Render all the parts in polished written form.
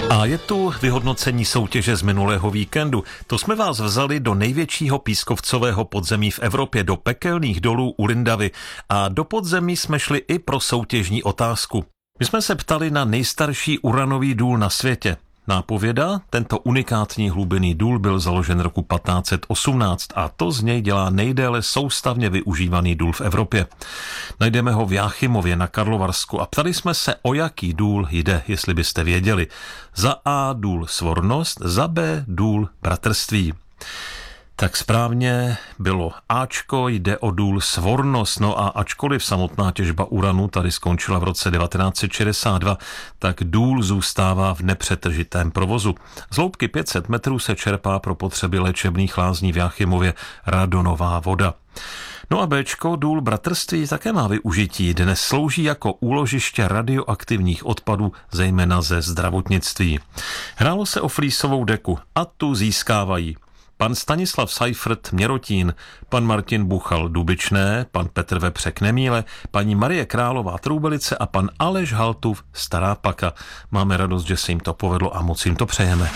A je tu vyhodnocení soutěže z minulého víkendu. To jsme vás vzali do největšího pískovcového podzemí v Evropě, do pekelných dolů u Lindavy. A do podzemí jsme šli i pro soutěžní otázku. My jsme se ptali na nejstarší uranový důl na světě. Nápověda, tento unikátní hlubinný důl byl založen roku 1518 a to z něj dělá nejdéle soustavně využívaný důl v Evropě. Najdeme ho v Jáchymově na Karlovarsku a ptali jsme se, o jaký důl jde, jestli byste věděli. Za A důl Svornost, za B důl Bratrství. Tak správně bylo Ačko, jde o důl Svornost. No a ačkoliv samotná těžba uranu tady skončila v roce 1962, tak důl zůstává v nepřetržitém provozu. Z hloubky 500 metrů se čerpá pro potřeby léčebných lázní v Jáchymově radonová voda. No a Bčko, důl Bratrství, také má využití. Dnes slouží jako úložiště radioaktivních odpadů, zejména ze zdravotnictví. Hrálo se o flísovou deku a tu získávají pan Stanislav Seifert Měrotín, pan Martin Buchal Dubičné, pan Petr Vepřek Nemíle, paní Marie Králová Troubelice a pan Aleš Haltův Stará Paka. Máme radost, že se jim to povedlo a moc jim to přejeme.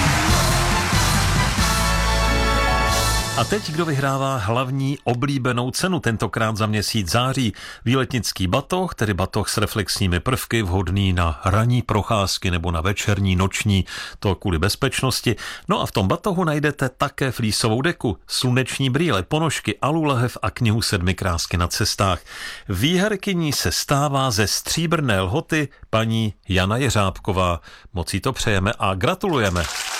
A teď kdo vyhrává hlavní oblíbenou cenu, tentokrát za měsíc září. Výletnický batoh, tedy batoh s reflexními prvky, vhodný na ranní procházky nebo na večerní, noční, to kvůli bezpečnosti. No a v tom batohu najdete také flísovou deku, sluneční brýle, ponožky, alulahev a knihu 7 krásky na cestách. Výherkyní se stává ze Stříbrné Lhoty paní Jana Jeřábková. Moc jí to přejeme a gratulujeme.